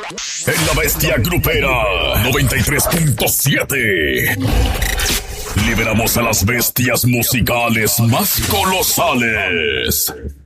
En la Bestia Grupera 93.7. Liberamos a las bestias musicales más colosales.